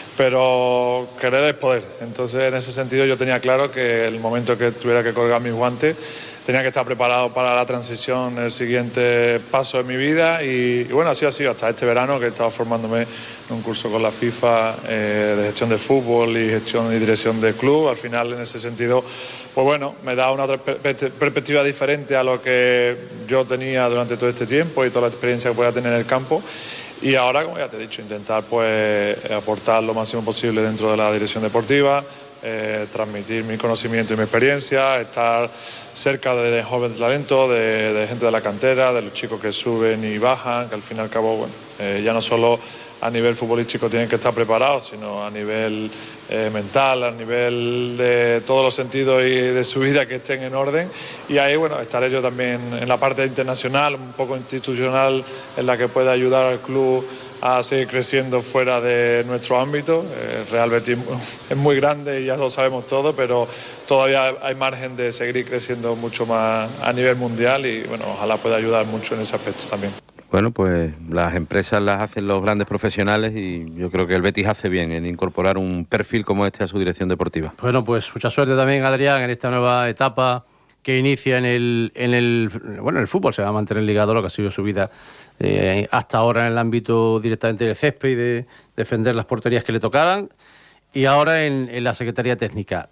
Speaker 4: pero querer es poder. Entonces, en ese sentido, yo tenía claro que el momento que tuviera que colgar mis guantes tenía que estar preparado para la transición, el siguiente paso de mi vida y bueno, así ha sido hasta este verano, que he estado formándome en un curso con la FIFA de gestión de fútbol y gestión y dirección de club. Al final, en ese sentido, pues bueno, me da una perspectiva diferente a lo que yo tenía durante todo este tiempo y toda la experiencia que pueda tener en el campo. Y ahora, como ya te he dicho, intentar pues aportar lo máximo posible dentro de la dirección deportiva, transmitir mi conocimiento y mi experiencia, estar cerca de jóvenes talentos, de gente de la cantera, de los chicos que suben y bajan, que al fin y al cabo, bueno, ya no solo a nivel futbolístico tienen que estar preparados, sino a nivel mental, a nivel de todos los sentidos y de su vida que estén en orden. Y ahí, bueno, estaré yo también en la parte internacional, un poco institucional, en la que pueda ayudar al club a seguir creciendo fuera de nuestro ámbito. Real Betis es muy grande y ya lo sabemos todo, pero todavía hay margen de seguir creciendo mucho más a nivel mundial y bueno, ojalá pueda ayudar mucho en ese aspecto también.
Speaker 17: Bueno, pues las empresas las hacen los grandes profesionales y yo creo que el Betis hace bien en incorporar un perfil como este a su dirección deportiva.
Speaker 3: Bueno, pues mucha suerte también, Adrián, en esta nueva etapa que inicia en el fútbol. Se va a mantener ligado a lo que ha sido su vida hasta ahora en el ámbito directamente del césped y de defender las porterías que le tocaran, y ahora en la Secretaría Técnica.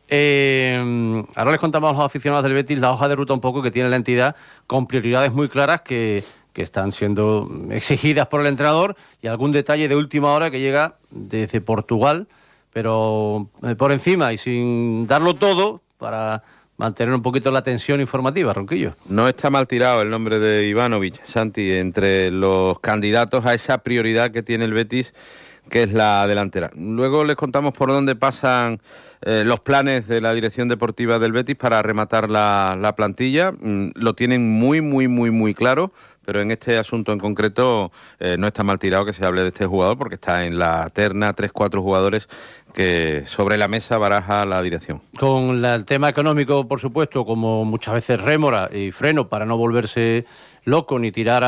Speaker 3: Ahora les contamos a los aficionados del Betis la hoja de ruta un poco que tiene la entidad, con prioridades muy claras que están siendo exigidas por el entrenador, y algún detalle de última hora que llega desde Portugal, pero por encima y sin darlo todo, para mantener un poquito la tensión informativa, Ronquillo.
Speaker 17: No está mal tirado el nombre de Ivanovic, Santi, entre los candidatos a esa prioridad que tiene el Betis, que es la delantera. Luego les contamos por dónde pasan los planes de la dirección deportiva del Betis para rematar la plantilla. Lo tienen muy, muy, muy, muy claro, pero en este asunto en concreto no está mal tirado que se hable de este jugador, porque está en la terna 3-4 jugadores que sobre la mesa baraja la dirección.
Speaker 3: Con el tema económico, por supuesto, como muchas veces rémora y freno para no volverse loco ni tirar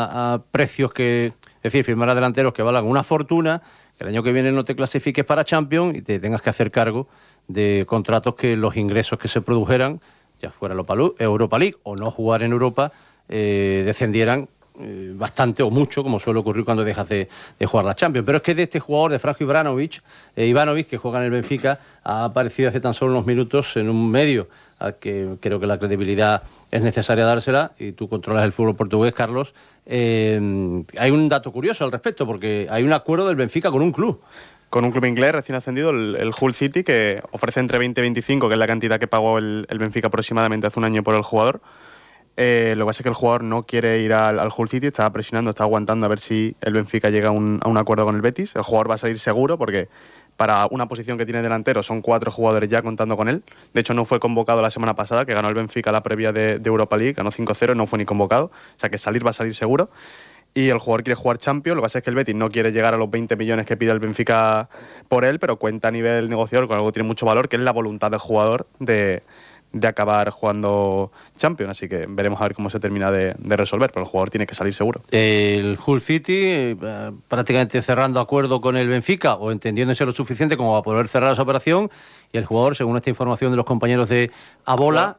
Speaker 3: a precios que... Es decir, firmar a delanteros que valgan una fortuna, que el año que viene no te clasifiques para Champions y te tengas que hacer cargo de contratos que los ingresos que se produjeran, ya fuera Europa League o no jugar en Europa, descendieran bastante o mucho, como suele ocurrir cuando dejas de jugar la Champions. Pero es que de este jugador, de Franco Ivanovic, que juega en el Benfica, ha aparecido hace tan solo unos minutos en un medio al que creo que la credibilidad es necesaria dársela, y tú controlas el fútbol portugués, Carlos. Hay un dato curioso al respecto, porque hay un acuerdo del Benfica con un club.
Speaker 6: Con un club inglés recién ascendido, el Hull City, que ofrece entre 20 y 25, que es la cantidad que pagó el Benfica aproximadamente hace un año por el jugador. Lo que pasa es que el jugador no quiere ir al Hull City, está presionando, está aguantando a ver si el Benfica llega a un acuerdo con el Betis. El jugador va a salir seguro, porque para una posición que tiene delantero son 4 jugadores ya contando con él. De hecho, no fue convocado la semana pasada, que ganó el Benfica la previa de Europa League, ganó 5-0, no fue ni convocado. O sea que va a salir seguro. Y el jugador quiere jugar Champions. Lo que pasa es que el Betis no quiere llegar a los 20 millones que pide el Benfica por él, pero cuenta a nivel negociador con algo que tiene mucho valor, que es la voluntad del jugador de acabar jugando Champions. Así que veremos a ver cómo se termina de resolver, pero el jugador tiene que salir seguro.
Speaker 3: El Hull City prácticamente cerrando acuerdo con el Benfica, o entendiéndose lo suficiente como para poder cerrar esa operación, y el jugador, según esta información de los compañeros de Abola,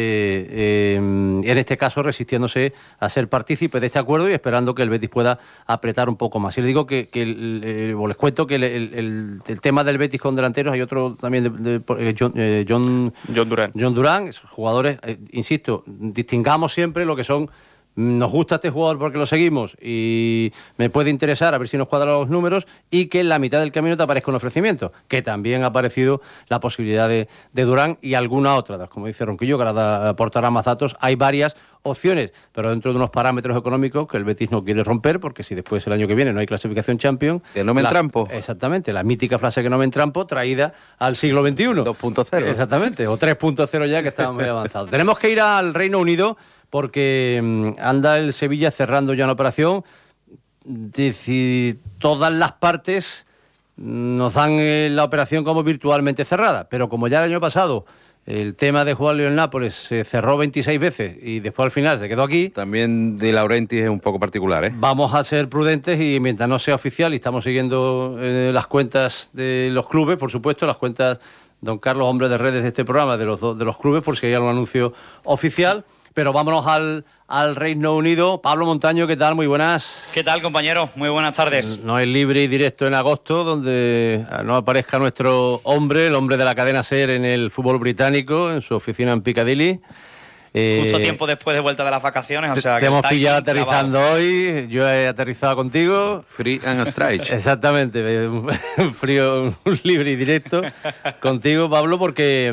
Speaker 3: en este caso resistiéndose a ser partícipe de este acuerdo y esperando que el Betis pueda apretar un poco más. Y les digo que les cuento que el tema del Betis con delanteros, hay otro también John Durán, esos jugadores, insisto, distingamos siempre lo que son. Nos gusta este jugador porque lo seguimos y me puede interesar a ver si nos cuadran los números, y que en la mitad del camino te aparezca un ofrecimiento, que también ha aparecido la posibilidad de Durán y alguna otra. Como dice Ronquillo, que ahora aportará más datos, hay varias opciones, pero dentro de unos parámetros económicos que el Betis no quiere romper, porque si después el año que viene no hay clasificación Champions...
Speaker 17: Que no me entrampo.
Speaker 3: Exactamente, la mítica frase que no me entrampo, traída al siglo XXI.
Speaker 17: 2.0.
Speaker 3: Exactamente, o 3.0 ya, que estamos muy avanzados. Tenemos que ir al Reino Unido, porque anda el Sevilla cerrando ya una operación si todas las partes nos dan la operación como virtualmente cerrada, pero como ya el año pasado el tema de jugarlo en Nápoles se cerró 26 veces y después al final se quedó aquí.
Speaker 8: También De Laurentiis es un poco particular, ¿eh?
Speaker 3: Vamos a ser prudentes y mientras no sea oficial, y estamos siguiendo las cuentas de los clubes, por supuesto, las cuentas, don Carlos, hombre de redes de este programa, de los clubes, por si hay algún anuncio oficial. Pero vámonos al Reino Unido. Pablo Montaño, ¿qué tal? Muy buenas.
Speaker 15: ¿Qué tal, compañero? Muy buenas tardes.
Speaker 3: No es libre y directo en agosto, donde no aparezca nuestro hombre, el hombre de la cadena SER en el fútbol británico, en su oficina en Piccadilly.
Speaker 15: Justo tiempo después de vuelta de las vacaciones, o sea que
Speaker 3: te hemos pillado aterrizando hoy, yo he aterrizado contigo.
Speaker 8: Free and straight.
Speaker 3: Exactamente, un frío, un libre y directo contigo, Pablo, porque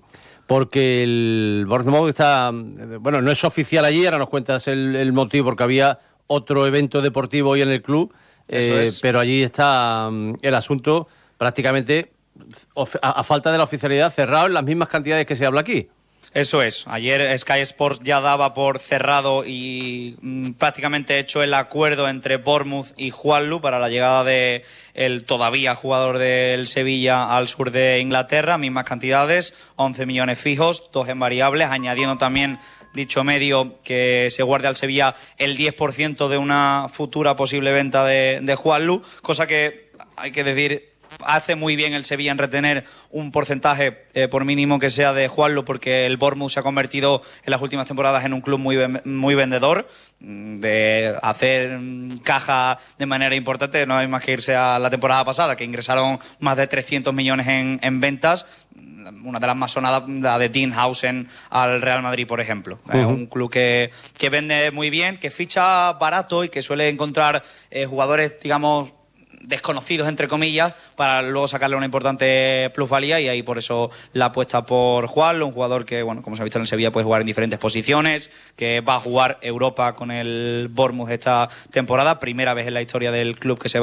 Speaker 3: el Bournemouth está... Bueno, no es oficial allí, ahora nos cuentas el motivo, porque había otro evento deportivo hoy en el club, pero allí está el asunto prácticamente, a falta de la oficialidad, cerrado en las mismas cantidades que se habla aquí.
Speaker 15: Eso es. Ayer Sky Sports ya daba por cerrado y prácticamente hecho el acuerdo entre Bournemouth y Juanlu para la llegada de el todavía jugador del Sevilla al sur de Inglaterra. Mismas cantidades, 11 millones fijos, 2 en variables, añadiendo también dicho medio que se guarde al Sevilla el 10% de una futura posible venta de Juanlu, cosa que hay que decir... Hace muy bien el Sevilla en retener un porcentaje por mínimo que sea de Juanlu, porque el Bournemouth se ha convertido en las últimas temporadas en un club muy vendedor, de hacer caja de manera importante. No hay más que irse a la temporada pasada, que ingresaron más de 300 millones en ventas. Una de las más sonadas, la de Dean Howson al Real Madrid, por ejemplo. Un club que vende muy bien, que ficha barato y que suele encontrar jugadores, digamos, desconocidos, entre comillas, para luego sacarle una importante plusvalía, y ahí por eso la apuesta por Juanlu, un jugador que, bueno, como se ha visto en el Sevilla, puede jugar en diferentes posiciones, que va a jugar Europa con el Bournemouth esta temporada, primera vez en la historia del club que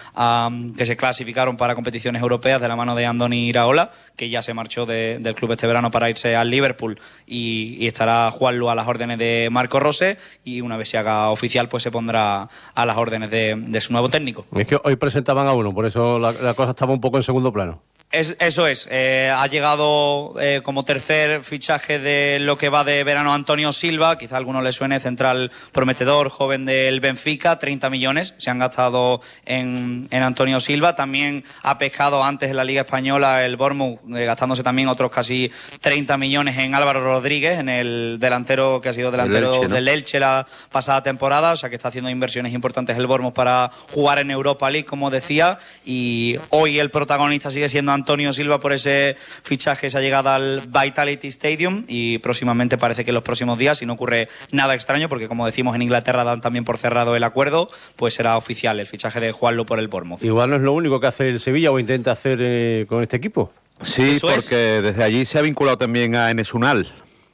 Speaker 15: se clasificaron para competiciones europeas de la mano de Andoni Iraola, que ya se marchó del club este verano para irse al Liverpool, y estará Juanlu a las órdenes de Marco Rose, y una vez se haga oficial pues se pondrá a las órdenes de su nuevo técnico.
Speaker 3: Es que hoy presentaban a uno, por eso la cosa estaba un poco en segundo plano.
Speaker 15: Eso es. Ha llegado como tercer fichaje de lo que va de verano Antonio Silva, quizá a alguno le suene, central prometedor, joven del Benfica, 30 millones se han gastado en Antonio Silva. También ha pescado antes en la Liga Española el Bournemouth, gastándose también otros casi 30 millones en Álvaro Rodríguez, en el delantero que ha sido delantero del Elche la pasada temporada, o sea que está haciendo inversiones importantes el Bournemouth para jugar en Europa League, como decía, y hoy el protagonista sigue siendo Antonio Silva por ese fichaje, esa llegada al Vitality Stadium, y próximamente, parece que en los próximos días, si no ocurre nada extraño, porque como decimos en Inglaterra dan también por cerrado el acuerdo, pues será oficial el fichaje de Juanlu por el Bournemouth.
Speaker 3: Igual no es lo único que hace el Sevilla o intenta hacer con este equipo.
Speaker 8: Sí, eso porque desde allí se ha vinculado también a Enes Unal.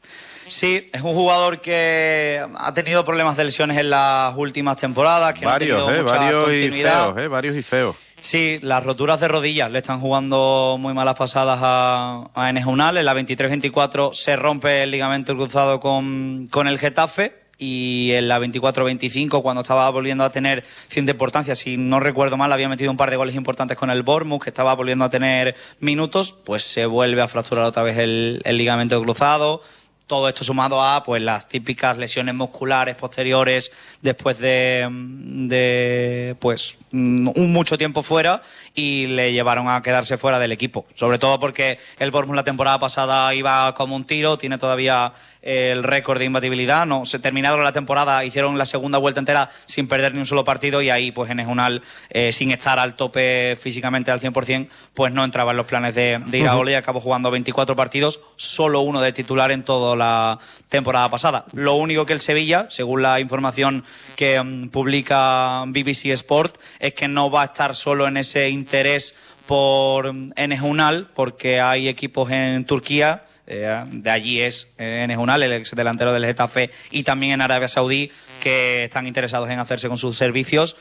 Speaker 15: Sí, es un jugador que ha tenido problemas de lesiones en las últimas temporadas, que
Speaker 8: varios,
Speaker 15: no ha tenido mucha continuidad.
Speaker 8: Varios y feos.
Speaker 15: Sí, las roturas de rodillas le están jugando muy malas pasadas a Enes Unal. En la 23-24 se rompe el ligamento cruzado con el Getafe, y en la 24-25, cuando estaba volviendo a tener cierta importancia, si no recuerdo mal, había metido un par de goles importantes con el Bournemouth, que estaba volviendo a tener minutos, pues se vuelve a fracturar otra vez el ligamento cruzado. Todo esto sumado a pues las típicas lesiones musculares posteriores después de pues mucho tiempo fuera, y le llevaron a quedarse fuera del equipo, sobre todo porque el Bournemouth la temporada pasada iba como un tiro, tiene todavía el récord de imbatibilidad, no se terminaron la temporada, hicieron la segunda vuelta entera sin perder ni un solo partido, y ahí pues Enes Unal, sin estar al tope físicamente al 100%, pues no entraba en los planes de Iraola, y acabó jugando 24 partidos, solo uno de titular en toda la temporada pasada. Lo único que el Sevilla, según la información que publica BBC Sport, es que no va a estar solo en ese interés por Enes Unal, porque hay equipos en Turquía de allí es Enes Unal, el ex delantero del Getafe, y también en Arabia Saudí, que están interesados en hacerse con sus servicios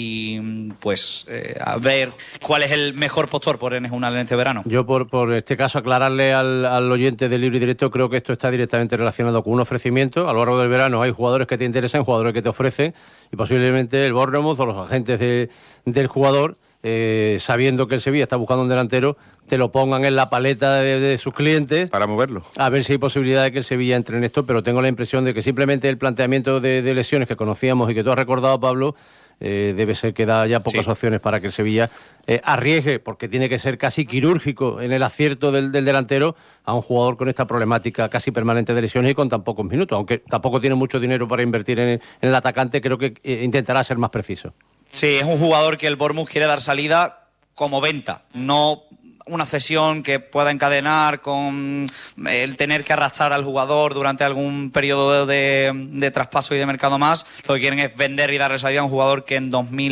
Speaker 15: y pues a ver cuál es el mejor postor por Enes Unal en este verano.
Speaker 3: Yo por este caso aclararle al oyente de Libre y Directo, creo que esto está directamente relacionado con un ofrecimiento. A lo largo del verano hay jugadores que te interesan, jugadores que te ofrecen, y posiblemente el Bournemouth o los agentes del jugador, sabiendo que el Sevilla está buscando un delantero, te lo pongan en la paleta de sus clientes
Speaker 8: para moverlo.
Speaker 3: A ver si hay posibilidad de que el Sevilla entre en esto, pero tengo la impresión de que simplemente el planteamiento de lesiones que conocíamos y que tú has recordado, Pablo, debe ser que da ya pocas opciones para que el Sevilla arriesgue, porque tiene que ser casi quirúrgico en el acierto del delantero a un jugador con esta problemática casi permanente de lesiones y con tan pocos minutos. Aunque tampoco tiene mucho dinero para invertir en el atacante, creo que intentará ser más preciso.
Speaker 15: Sí, es un jugador que el Bournemouth quiere dar salida como venta, no una cesión que pueda encadenar con el tener que arrastrar al jugador durante algún periodo de traspaso y de mercado más. Lo que quieren es vender y darle salida a un jugador que en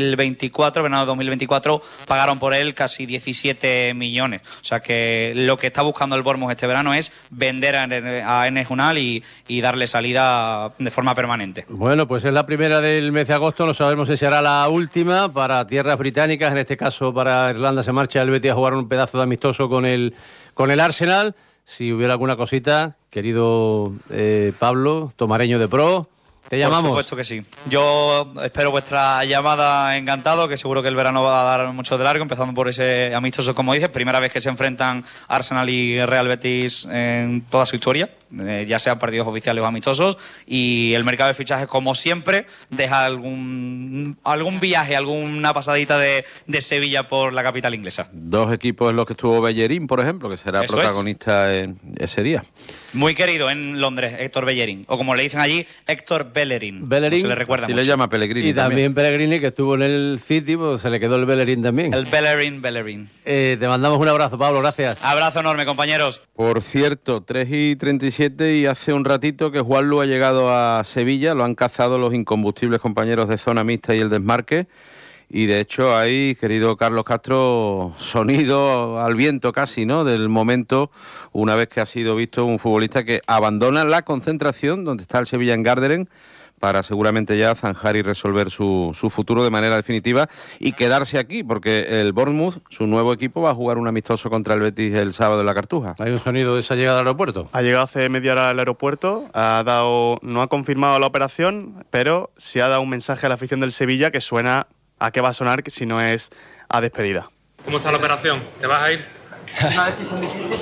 Speaker 15: 2024, verano de 2024, pagaron por él casi 17 millones. O sea que lo que está buscando el Bournemouth este verano es vender a Enes Unal y darle salida de forma permanente.
Speaker 3: Bueno, pues es la primera del mes de agosto, no sabemos si será la última para tierras británicas, en este caso para Irlanda se marcha el Betis a jugar un pedazo de amistoso con el Arsenal. Si hubiera alguna cosita, querido Pablo, tomareño de pro, te llamamos.
Speaker 15: Por supuesto que sí. Yo espero vuestra llamada encantado, que seguro que el verano va a dar mucho de largo, empezando por ese amistoso, como dices, primera vez que se enfrentan Arsenal y Real Betis en toda su historia, ya sean partidos oficiales o amistosos, y el mercado de fichajes, como siempre, deja algún viaje, alguna pasadita de Sevilla por la capital inglesa.
Speaker 8: 2 equipos en los que estuvo Bellerín, por ejemplo, que será
Speaker 15: Eso
Speaker 8: protagonista ese día.
Speaker 15: Muy querido en Londres, Héctor Bellerín, o como le dicen allí, Héctor Bellerín.
Speaker 3: Bellerín,
Speaker 15: se le recuerda
Speaker 8: así
Speaker 15: mucho.
Speaker 8: le llama Pellegrini.
Speaker 3: Y también Pellegrini, que estuvo en el City, pues se le quedó el Bellerín también.
Speaker 15: El Bellerín.
Speaker 3: Te mandamos un abrazo, Pablo, gracias.
Speaker 15: Abrazo enorme, compañeros.
Speaker 8: Por cierto, 3:37 y hace un ratito que Juanlu ha llegado a Sevilla, lo han cazado los incombustibles compañeros de zona mixta y el desmarque, y de hecho hay, querido Carlos Castro, sonido al viento casi, ¿no?, del momento, una vez que ha sido visto un futbolista que abandona la concentración donde está el Sevilla en Garderen, para seguramente ya zanjar y resolver su futuro de manera definitiva y quedarse aquí, porque el Bournemouth, su nuevo equipo, va a jugar un amistoso contra el Betis el sábado en la Cartuja.
Speaker 3: ¿Hay un sonido de esa llegada al aeropuerto?
Speaker 6: Ha llegado hace media hora al aeropuerto, no ha confirmado la operación, pero sí ha dado un mensaje a la afición del Sevilla que suena a qué va a sonar si no es a despedida.
Speaker 10: ¿Cómo está la operación? ¿Te vas a ir?
Speaker 11: ¿Es una decisión difícil?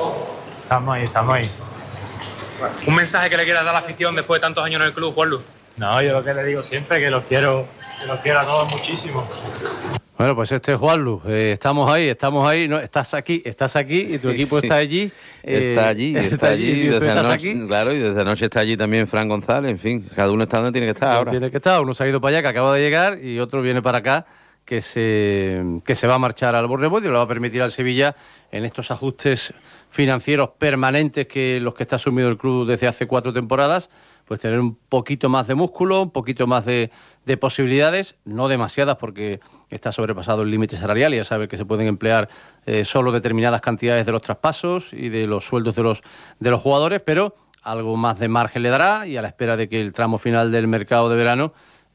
Speaker 10: Estamos ahí. ¿Un mensaje que le quieras dar a la afición después de tantos años en el club, Juanlu?
Speaker 11: No, yo lo que le digo siempre es que los quiero a todos muchísimo.
Speaker 3: Bueno, pues este es Juanlu. Estamos ahí. No, estás aquí y tu equipo está allí.
Speaker 8: Está allí.
Speaker 3: ¿Y tú estás aquí?
Speaker 8: Claro, y desde anoche está allí también Fran González. En fin, cada uno está donde tiene que estar ahora.
Speaker 3: Tiene que estar. Uno se ha ido para allá, que acaba de llegar, y otro viene para acá, que se va a marchar al Bournemouth y le va a permitir al Sevilla, en estos ajustes financieros permanentes que los que está asumido el club desde hace 4 temporadas, pues tener un poquito más de músculo, un poquito más de posibilidades, no demasiadas porque está sobrepasado el límite salarial y ya sabe que se pueden emplear solo determinadas cantidades de los traspasos y de los sueldos de los jugadores, pero algo más de margen le dará, y a la espera de que el tramo final del mercado de verano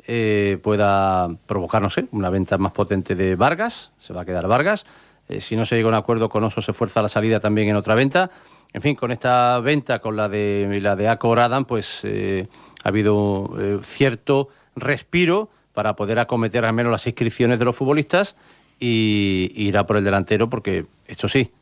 Speaker 3: pueda provocar, no sé, una venta más potente de Vargas. Se va a quedar Vargas. Si no se llega a un acuerdo con Oso, se fuerza la salida también en otra venta. En fin, con esta venta, con la de Acor Adam, pues ha habido cierto respiro para poder acometer al menos las inscripciones de los futbolistas y ir a por el delantero, porque esto sí,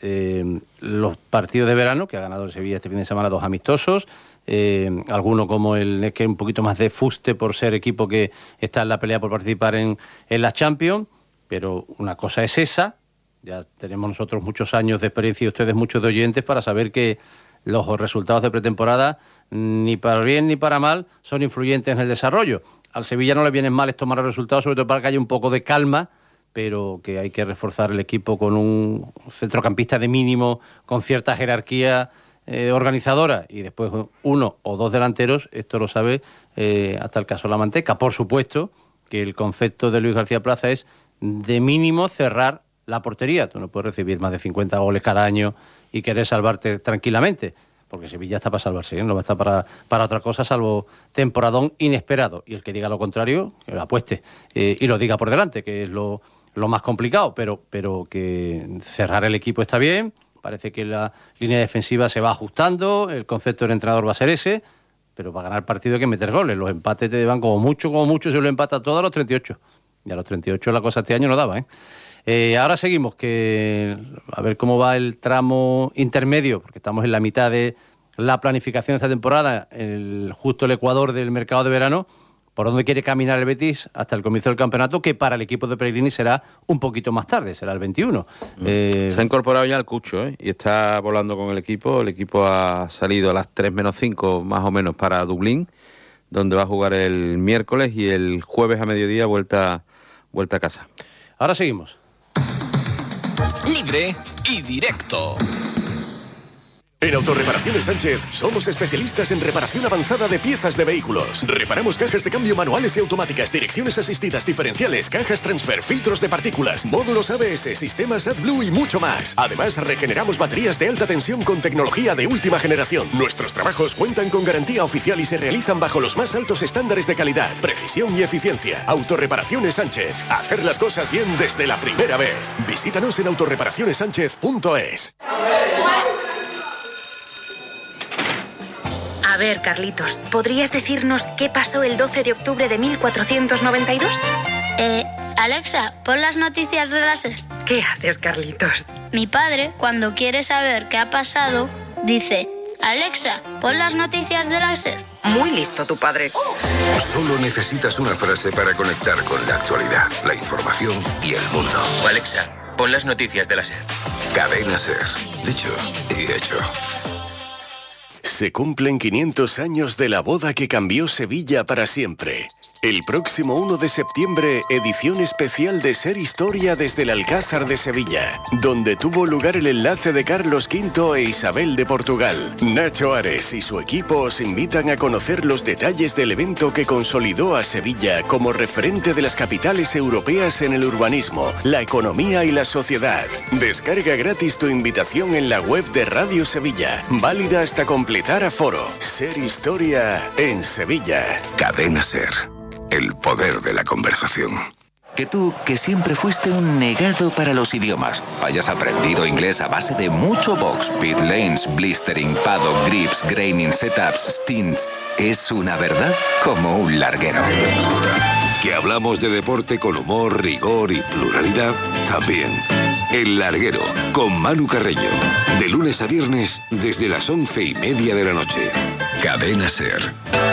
Speaker 3: los partidos de verano, que ha ganado el Sevilla este fin de semana 2 amistosos, alguno como el que es un poquito más de fuste por ser equipo que está en la pelea por participar en la Champions, pero una cosa es esa. Ya tenemos nosotros muchos años de experiencia y ustedes muchos de oyentes para saber que los resultados de pretemporada, ni para bien ni para mal, son influyentes en el desarrollo. Al Sevilla no le vienen mal estos malos resultados, sobre todo para que haya un poco de calma, pero que hay que reforzar el equipo con un centrocampista de mínimo, con cierta jerarquía organizadora, y después 1 o 2 delanteros. Esto lo sabe hasta el caso de la Manteca. Por supuesto que el concepto de Luis García Plaza es de mínimo cerrar la portería. Tú no puedes recibir más de 50 goles cada año y querer salvarte tranquilamente, porque Sevilla está para salvarse, ¿eh? No va a estar para otra cosa salvo temporadón inesperado. Y el que diga lo contrario, que lo apueste y lo diga por delante, que es lo más complicado, pero que cerrar el equipo está bien. Parece que la línea defensiva se va ajustando, el concepto del entrenador va a ser ese, pero para ganar partido hay que meter goles. Los empates te van como mucho, se lo empata todo a los 38. Y a los 38 la cosa este año no daba, ahora seguimos, a ver cómo va el tramo intermedio, porque estamos en la mitad de la planificación de esta temporada, justo el ecuador del mercado de verano, por donde quiere caminar el Betis hasta el comienzo del campeonato, que para el equipo de Pellegrini será un poquito más tarde, será el 21.
Speaker 8: Se ha incorporado ya el Cucho, y está volando con el equipo. El equipo ha salido a las 3 menos 5 más o menos para Dublín, donde va a jugar el miércoles, y el jueves a mediodía vuelta a casa.
Speaker 3: Ahora seguimos.
Speaker 1: Libre y directo. En Autorreparaciones Sánchez somos especialistas en reparación avanzada de piezas de vehículos. Reparamos cajas de cambio manuales y automáticas, direcciones asistidas diferenciales, cajas transfer, filtros de partículas, módulos ABS, sistemas AdBlue y mucho más. Además, regeneramos baterías de alta tensión con tecnología de última generación. Nuestros trabajos cuentan con garantía oficial y se realizan bajo los más altos estándares de calidad, precisión y eficiencia. Autorreparaciones Sánchez. Hacer las cosas bien desde la primera vez. Visítanos en autorreparacionessánchez.es.
Speaker 13: A ver, Carlitos, ¿podrías decirnos qué pasó el 12 de octubre de 1492?
Speaker 16: Alexa, pon las noticias de la SER.
Speaker 13: ¿Qué haces, Carlitos?
Speaker 16: Mi padre, cuando quiere saber qué ha pasado, dice: Alexa, pon las noticias de la SER.
Speaker 13: Muy listo tu padre.
Speaker 18: Solo necesitas una frase para conectar con la actualidad, la información y el mundo.
Speaker 19: Alexa, pon las noticias de la SER.
Speaker 18: Cadena SER. Dicho y hecho.
Speaker 1: Se cumplen 500 años de la boda que cambió Sevilla para siempre. El próximo 1 de septiembre, edición especial de Ser Historia desde el Alcázar de Sevilla, donde tuvo lugar el enlace de Carlos V e Isabel de Portugal. Nacho Ares y su equipo os invitan a conocer los detalles del evento que consolidó a Sevilla como referente de las capitales europeas en el urbanismo, la economía y la sociedad. Descarga gratis tu invitación en la web de Radio Sevilla, válida hasta completar aforo. Ser Historia en Sevilla.
Speaker 18: Cadena SER. El poder de la conversación.
Speaker 25: Que tú, que siempre fuiste un negado para los idiomas, hayas aprendido inglés a base de mucho box, pit lanes, blistering, paddock, grips, graining, setups, stints, es una verdad como un larguero.
Speaker 18: Que hablamos de deporte con humor, rigor y pluralidad, también. El Larguero, con Manu Carreño. De lunes a viernes, desde las 11:30 de la noche. Cadena SER.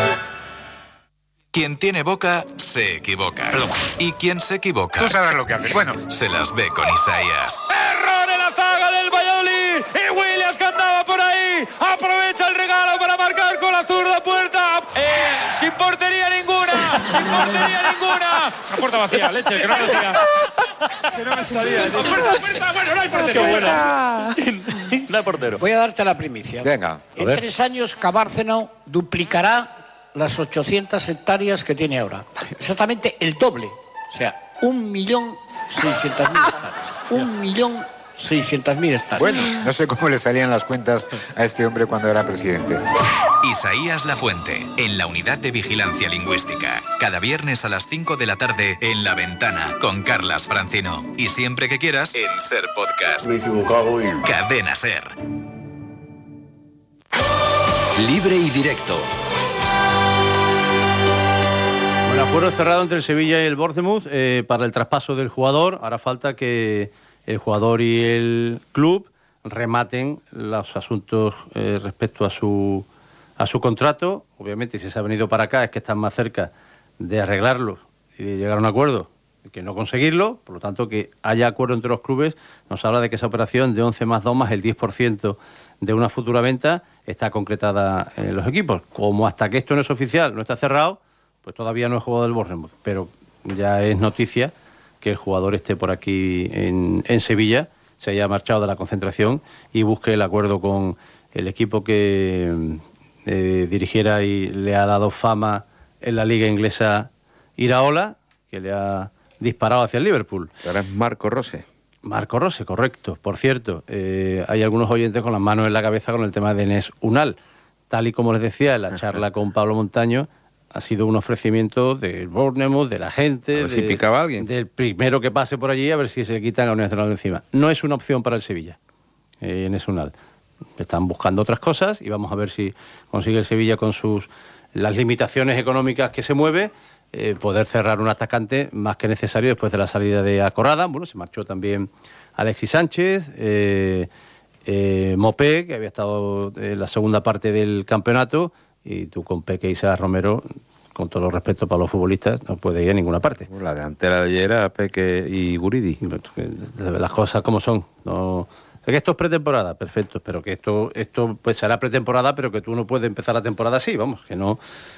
Speaker 21: Quien tiene boca, se equivoca.
Speaker 27: Perdón.
Speaker 21: Y quien se equivoca...
Speaker 27: Tú sabrás lo que haces. Bueno.
Speaker 21: Se las ve con Isaías.
Speaker 27: ¡Error en la zaga del Valladolid! Y Williams que andaba por ahí. Aprovecha el regalo para marcar con la zurda puerta. Sin portería ninguna. Sin portería ninguna. Esa puerta vacía, leche, que no me salía. Que no me salía. Puerta, bueno, no hay portero. Qué buena.
Speaker 21: No hay portero.
Speaker 28: Voy a darte la primicia.
Speaker 27: Venga.
Speaker 28: En 3 años, Cabárceno duplicará las 800 hectáreas que tiene ahora. Exactamente el doble. O sea, 1.600.000 hectáreas. 1.600.000 hectáreas.
Speaker 27: Bueno, no sé cómo le salían las cuentas a este hombre cuando era presidente.
Speaker 21: Isaías Lafuente, en la Unidad de Vigilancia Lingüística. Cada viernes a las 5 de la tarde en La Ventana, con Carlas Francino. Y siempre que quieras, en SER Podcast.
Speaker 18: Me he equivocado y...
Speaker 21: Cadena SER.
Speaker 1: Libre y directo.
Speaker 3: El acuerdo cerrado entre el Sevilla y el Bournemouth para el traspaso del jugador. Ahora falta que el jugador y el club rematen los asuntos respecto a su contrato. Obviamente, si se ha venido para acá es que están más cerca de arreglarlo y de llegar a un acuerdo que no conseguirlo. Por lo tanto, que haya acuerdo entre los clubes nos habla de que esa operación de 11 más 2 más el 10% de una futura venta está concretada en los equipos. Como hasta que esto no es oficial, no está cerrado, pues todavía no es jugador del Bournemouth, pero ya es noticia que el jugador esté por aquí en Sevilla, se haya marchado de la concentración y busque el acuerdo con el equipo que dirigiera y le ha dado fama en la liga inglesa Iraola, que le ha disparado hacia el Liverpool.
Speaker 8: Ahora es Marco Rose.
Speaker 3: Marco Rose, correcto. Por cierto, hay algunos oyentes con las manos en la cabeza con el tema de Enes Unal. Tal y como les decía en la charla con Pablo Montaño, ha sido un ofrecimiento del Bournemouth, de la gente,
Speaker 8: a ver si picaba alguien,
Speaker 3: del primero que pase por allí, a ver si se quitan a Unión Nacional de encima. No es una opción para el Sevilla, Enes Unal. Están buscando otras cosas y vamos a ver si consigue el Sevilla con las limitaciones económicas que se mueve, poder cerrar un atacante más que necesario después de la salida de Acorrada. Bueno, se marchó también Alexis Sánchez, Mopé, que había estado en la segunda parte del campeonato, y tú con Peque y Isaac Romero, con todo el respeto para los futbolistas, no puedes ir a ninguna parte.
Speaker 8: La delantera de ayer era Peque y Guridi.
Speaker 3: Las cosas como son. No, es que esto es pretemporada, perfecto, pero que esto pues será pretemporada, pero que tú no puedes empezar la temporada así, vamos, que no.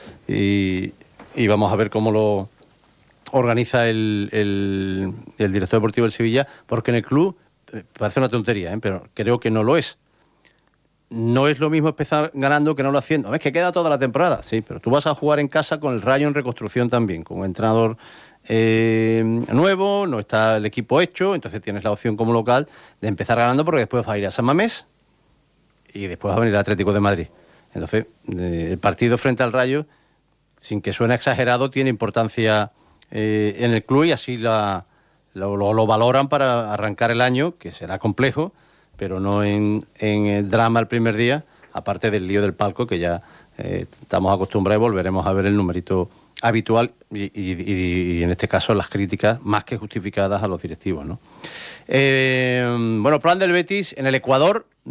Speaker 3: Y vamos a ver cómo lo organiza el director deportivo del Sevilla, porque en el club parece una tontería, pero creo que no lo es. No es lo mismo empezar ganando que no lo haciendo. Es que queda toda la temporada, sí, pero tú vas a jugar en casa con el Rayo en reconstrucción también, con un entrenador nuevo, no está el equipo hecho, entonces tienes la opción como local de empezar ganando, porque después va a ir a San Mamés y después va a venir el Atlético de Madrid. Entonces, el partido frente al Rayo, sin que suene exagerado, tiene importancia en el club, y así lo valoran para arrancar el año, que será complejo, pero no en el drama el primer día, aparte del lío del palco, que ya estamos acostumbrados y volveremos a ver el numerito habitual y en este caso las críticas más que justificadas a los directivos, ¿no? Bueno, plan del Betis en el Ecuador.